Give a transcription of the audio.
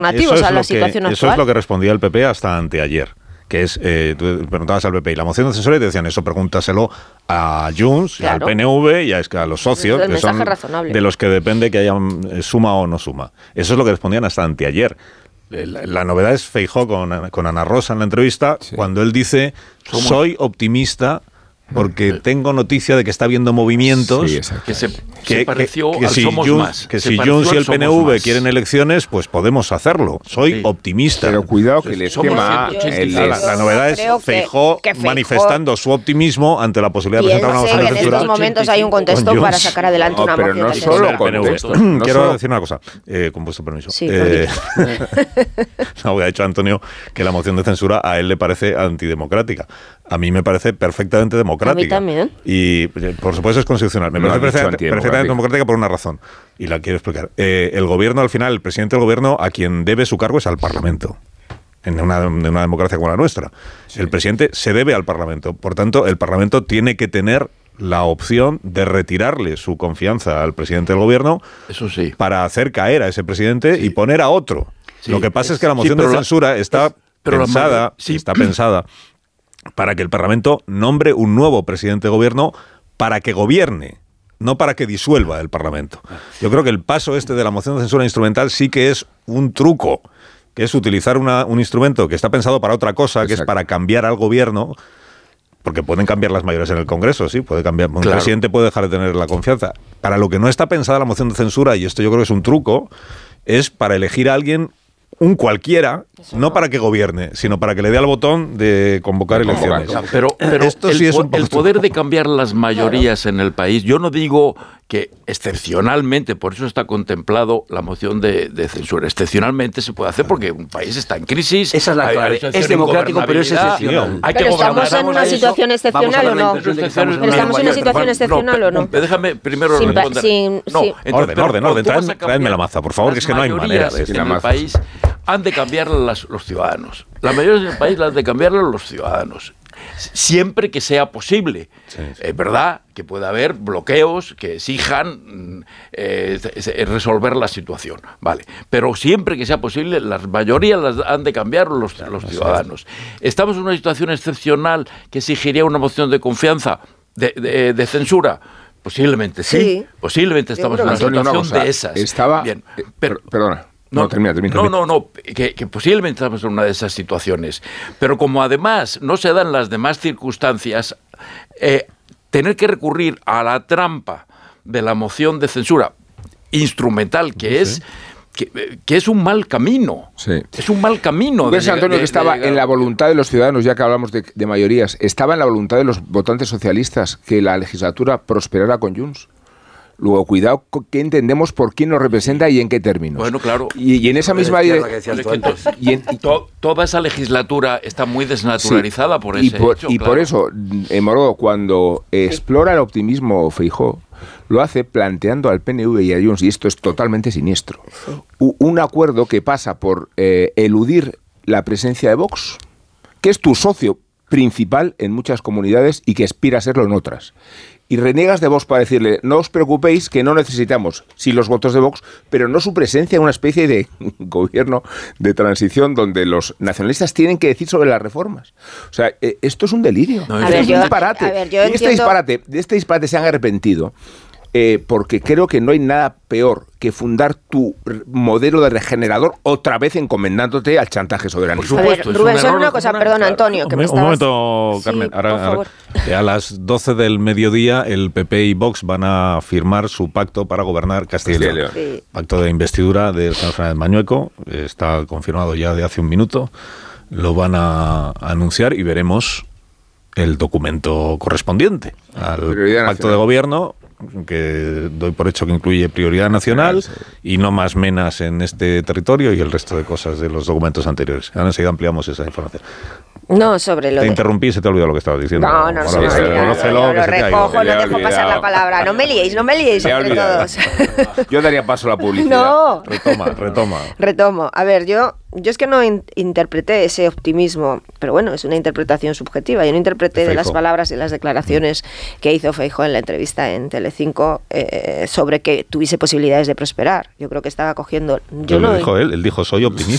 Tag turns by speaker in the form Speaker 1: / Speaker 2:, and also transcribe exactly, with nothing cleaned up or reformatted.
Speaker 1: nativos a la situación
Speaker 2: que,
Speaker 1: actual.
Speaker 2: Eso es lo que respondía el P P hasta anteayer. Que es, eh, tú preguntabas al P P y la moción de censura y te decían eso, pregúntaselo a Junts, claro, al P N V y a, a los socios,
Speaker 1: es el
Speaker 2: que son
Speaker 1: razonable.
Speaker 2: de los que depende que haya suma o no suma. Eso es lo que respondían hasta anteayer. La, la novedad es Feijóo con, con Ana Rosa en la entrevista, sí, cuando él dice, Somos... soy optimista porque tengo noticia de que está habiendo movimientos,
Speaker 3: sí,
Speaker 4: que se,
Speaker 2: que,
Speaker 4: se pareció
Speaker 2: que, que
Speaker 4: al
Speaker 2: si
Speaker 4: Somos
Speaker 2: Junts,
Speaker 4: Más.
Speaker 2: Que
Speaker 4: se
Speaker 2: si Junts y el P N V quieren elecciones, pues podemos hacerlo. Soy sí. optimista.
Speaker 3: Pero cuidado que el esquema...
Speaker 2: El, la, la novedad es Feijóo manifestando su optimismo ante la posibilidad de presentar una moción de censura.
Speaker 1: En estos momentos hay un contexto para sacar adelante
Speaker 3: no,
Speaker 1: una
Speaker 3: pero
Speaker 1: moción
Speaker 3: no
Speaker 1: de
Speaker 3: solo
Speaker 1: censura.
Speaker 3: contexto.
Speaker 2: No Quiero solo... decir una cosa, eh, con vuestro permiso.
Speaker 1: Sí,
Speaker 2: eh, no, ha dicho Antonio que la moción de censura a él le parece antidemocrática. A mí me parece perfectamente democrática.
Speaker 1: A mí también.
Speaker 2: Y, por supuesto, es constitucional. Me
Speaker 3: no
Speaker 2: parece perfectamente, perfectamente democrática por una razón. Y la quiero explicar. Eh, el gobierno, al final, el presidente del gobierno, a quien debe su cargo es al Parlamento. En una, en una democracia como la nuestra. Sí. El presidente se debe al Parlamento. Por tanto, el Parlamento tiene que tener la opción de retirarle su confianza al presidente del gobierno.
Speaker 4: Eso sí.
Speaker 2: Para hacer caer a ese presidente sí. y poner a otro. Sí. Lo que pasa es, es que la moción
Speaker 4: sí,
Speaker 2: de censura la, está, es, pensada, la, sí. está pensada para que el Parlamento nombre un nuevo presidente de gobierno para que gobierne, no para que disuelva el Parlamento. Yo creo que el paso este de la moción de censura instrumental sí que es un truco, que es utilizar una, un instrumento que está pensado para otra cosa, Exacto. que es para cambiar al gobierno, porque pueden cambiar las mayorías en el Congreso, sí, puede cambiar, un claro. presidente puede dejar de tener la confianza. Para lo que no está pensada la moción de censura, y esto yo creo que es un truco, es para elegir a alguien, un cualquiera, Eso no, no para que gobierne, sino para que le dé al botón de convocar de elecciones.
Speaker 4: Convocar. Pero, pero Esto el, sí es un el poder de cambiar las mayorías claro. en el país, yo no digo que excepcionalmente, por eso está contemplado la moción de, de censura, excepcionalmente se puede hacer porque un país está en crisis.
Speaker 5: Esa es la clave. Es democrático, pero es excepcional.
Speaker 1: Hay pero que ¿estamos en una situación excepcional o no? ¿Estamos en una situación excepcional o no?
Speaker 4: Déjame primero
Speaker 1: sin,
Speaker 4: responder.
Speaker 1: Sin,
Speaker 4: no,
Speaker 1: sin,
Speaker 2: orden, orden, orden. Traedme, traedme la maza, por favor, que es que no hay manera de
Speaker 4: en el país han de cambiarla las, los ciudadanos. Las mayorías del país las han de cambiarla los ciudadanos. Siempre que sea posible. Es sí, sí. eh, verdad que puede haber bloqueos que exijan eh, resolver la situación, vale. Pero siempre que sea posible, las mayorías las han de cambiar los, claro, los ciudadanos. Estamos en una situación excepcional que exigiría una moción de confianza, de, de, de censura. Posiblemente sí, sí. posiblemente estamos en una situación una cosa, de esas.
Speaker 3: Estaba,
Speaker 4: Bien, pero,
Speaker 3: perdona. No, no, termina, termina,
Speaker 4: no,
Speaker 3: termina.
Speaker 4: no, no, que, que posiblemente estamos en una de esas situaciones. Pero como además no se dan las demás circunstancias, eh, tener que recurrir a la trampa de la moción de censura instrumental, que sí. es que, que es un mal camino. Sí. Es un mal camino.
Speaker 3: ¿Ves, de, Antonio, de, que estaba de, de, en la voluntad de los ciudadanos, ya que hablamos de, de mayorías, estaba en la voluntad de los votantes socialistas que la legislatura prosperara con Junts? Luego, cuidado, ¿qué entendemos por quién nos representa y en qué términos?
Speaker 4: Bueno, claro.
Speaker 3: Y, y en esa misma dirección...
Speaker 4: Y en, to, toda esa legislatura está muy desnaturalizada sí, por ese
Speaker 3: y por,
Speaker 4: hecho.
Speaker 3: Y
Speaker 4: claro.
Speaker 3: por eso, eh, Morodo, cuando explora el optimismo Feijóo, lo hace planteando al P N V y a Junts, y esto es totalmente siniestro, un acuerdo que pasa por eh, eludir la presencia de Vox, que es tu socio principal en muchas comunidades y que aspira a serlo en otras. Y reniegas de Vox para decirle, no os preocupéis que no necesitamos, sí, los votos de Vox, pero no su presencia en una especie de gobierno de transición donde los nacionalistas tienen que decir sobre las reformas. O sea, eh, esto es un delirio, no, esto ver, es un yo, disparate. A ver, yo y este disparate, de este disparate se han arrepentido. Eh, porque creo que no hay nada peor que fundar tu modelo de regenerador otra vez encomendándote al chantaje soberanista.
Speaker 1: Por supuesto, a ver, Rubén, solo una cosa, perdón, Antonio. Que
Speaker 2: un,
Speaker 1: me
Speaker 2: un momento, sí, Carmen. Ahora, ahora, a las doce del mediodía, el P P y Vox van a firmar su pacto para gobernar Castilla y León. Sí. Pacto de investidura del señor Fernández Mañueco. Está confirmado ya de hace un minuto. Lo van a, a anunciar y veremos el documento correspondiente al
Speaker 3: Prioridad
Speaker 2: pacto
Speaker 3: nacional.
Speaker 2: de gobierno, que doy por hecho que incluye prioridad nacional sí. y no más menas en este territorio y el resto de cosas de los documentos anteriores. Ahora enseguida ampliamos esa información.
Speaker 1: No, sobre lo
Speaker 2: Te
Speaker 1: de...
Speaker 2: interrumpí y se te olvidó lo que estabas diciendo.
Speaker 1: No, no, no, no, no, lo recojo, no dejo pasar la palabra. No me liéis, no me liéis entre todos.
Speaker 3: Yo daría paso a la publicidad.
Speaker 1: No.
Speaker 2: Retoma, retoma.
Speaker 1: Retomo. A ver, yo, yo es que no in- interpreté ese optimismo, pero bueno, es una interpretación subjetiva. Yo no interpreté de, de las palabras y las declaraciones mm. que hizo Feijóo en la entrevista en Telecinco eh, sobre que tuviese posibilidades de prosperar. Yo creo que estaba cogiendo... Yo
Speaker 2: no
Speaker 1: lo
Speaker 2: dijo él, él dijo soy optimista.